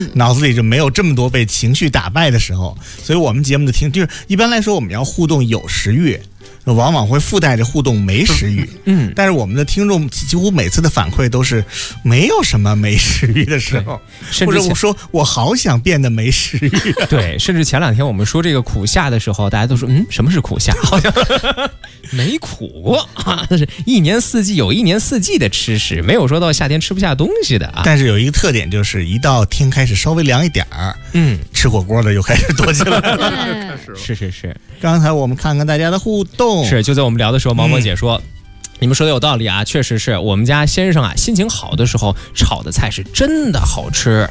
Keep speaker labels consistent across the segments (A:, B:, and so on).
A: 脑子里就没有这么多被情绪打败的时候。所以我们节目的就是一般来说我们要互动有食欲，往往会附带着互动没食欲。但是我们的听众几乎每次的反馈都是没有什么没食欲的时候，或者我说我好想变得没食欲。
B: 对，甚至前2天我们说这个苦夏的时候，大家都说什么是苦夏？好像没苦过啊，但是一年四季有一年四季的吃食，没有说到夏天吃不下东西的啊。
A: 但是有一个特点，就是一到天开始稍微凉一点儿，吃火锅的又开始多起来了。
B: 是。
A: 刚才我们看看大家的互动，
B: 就在我们聊的时候，毛毛姐说。你们说的有道理啊，确实是我们家先生啊，心情好的时候炒的菜是真的好吃。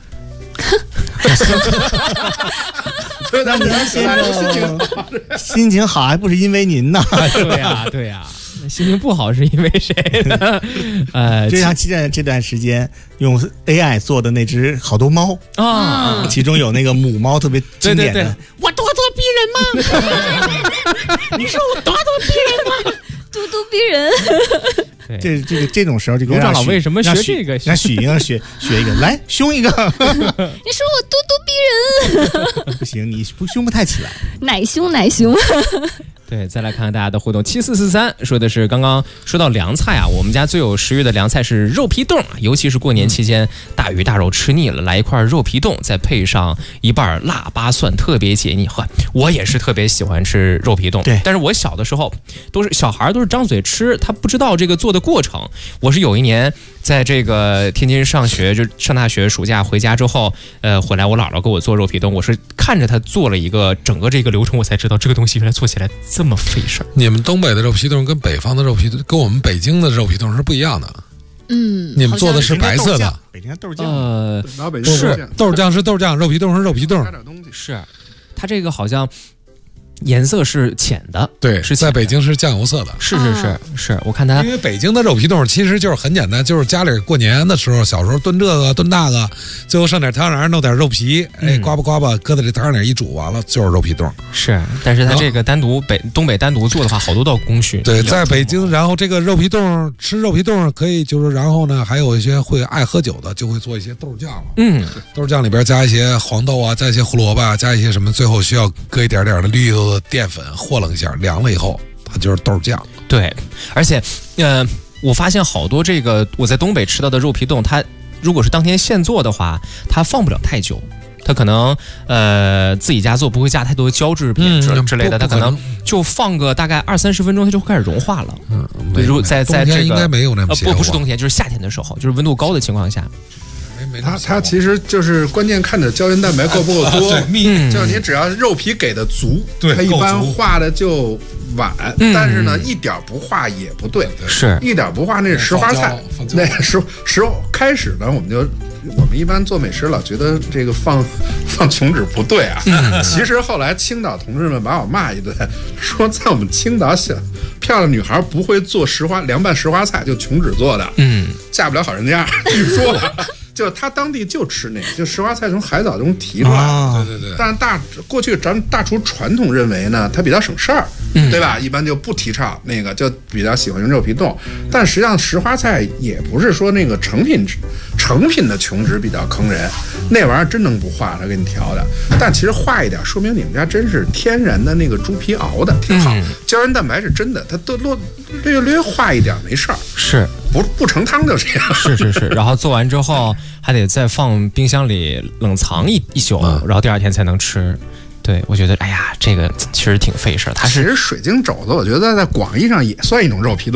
A: 那您先生心情好还不是因为您呢？
B: 对呀，心情不好是因为谁呢？
A: 就像这段时间用 AI 做的那只好多猫啊，其中有那个母猫特别经典的，
B: 对
C: 我咄咄逼人吗？你说我咄咄逼人吗？
D: 咄咄逼人。
A: 这种时候，这个
B: 卢长老为什么学这个？
A: 让许英学一个，来凶一个。
D: 你说我咄咄逼人？
A: 不行，你凶不太起来。
D: 奶凶。
B: 对，再来看看大家的互动。7443说的是刚刚说到凉菜啊，我们家最有食欲的凉菜是肉皮冻，尤其是过年期间大鱼大肉吃腻了，来一块肉皮冻，再配上一半腊八蒜，特别解腻。我也是特别喜欢吃肉皮冻，
A: 对，
B: 但是我小的时候小孩都是张嘴吃，他不知道这个做的过程。我是有一年在这个天津上学，就上大学暑假回家之后，回来我姥姥给我做肉皮冻，我是看着她做了一个整个这个流程，我才知道这个东西原来做起来这么费事儿。
E: 你们东北的肉皮冻跟北方的肉皮冻，跟我们北京的肉皮冻是不一样的。你们做的是白色的，
A: 北京豆酱，
F: 老北京
E: 是豆酱是豆酱，肉皮冻是肉皮冻，
B: 是它这个好像颜色是浅的，
E: 对，是在北京是酱油色的，
B: 是，我看它，
E: 因为北京的肉皮冻其实就是很简单，就是家里过年的时候，小时候炖这个炖那个，最后上点汤圆，弄点肉皮，刮吧，搁在这汤里一煮，完了就是肉皮冻。
B: 是，但是它这个东北单独做的话，好多道工序。
E: 对，在北京，然后这个肉皮冻吃肉皮冻可以，就是然后呢，还有一些会爱喝酒的，就会做一些豆酱了。豆酱里边加一些黄豆啊，加一些胡萝卜啊，加一些什么，最后需要搁一点点的绿豆的淀粉和冷一下，凉了以后它就是豆酱。
B: 对，而且我发现好多这个我在东北吃到的肉皮冻，它如果是当天现做的话，它放不了太久。它可能自己家做不会加太多胶制品之类的，它可能就放个大概20-30分钟，它就会开始融化了。比如在这个
E: 应该没有那么
B: 不是冬天，就是夏天的时候，就是温度高的情况下。
F: 它其实就是关键看着胶原蛋白够不够多，就是你只要肉皮给的足，它一般化的就晚，但是呢一点不化也不对，
B: 是
F: 一点不化那是石花菜，那开始呢我们一般做美食老觉得这个放琼脂不对啊，其实后来青岛同志们把我骂一顿，说在我们青岛漂亮女孩不会做凉拌石花菜，就琼脂做的，嫁不了好人家，据说。就他当地就吃那个，就石花菜从海藻中提出来的，对。但是过去咱大厨传统认为呢，它比较省事儿，对吧？一般就不提倡那个，就比较喜欢用肉皮冻。但实际上石花菜也不是说那个成品的琼脂比较坑人，那玩意儿真能不化，它给你调的。但其实化一点，说明你们家真是天然的那个猪皮熬的，挺好。胶原蛋白是真的，它都略化一点没事儿，
B: 是
F: 不成汤就这样。
B: 是。然后做完之后还得再放冰箱里冷藏一宿，然后第2天才能吃。对，我觉得哎呀，这个其实挺费事儿。其
F: 实水晶肘子，我觉得在广义上也算一种肉皮冻。